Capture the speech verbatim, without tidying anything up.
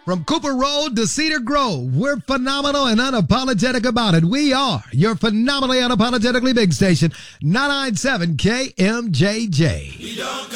From Cooper Road to Cedar Grove, we're phenomenal and unapologetic about it. We are your phenomenally unapologetically big station, nine nine seven K M J J.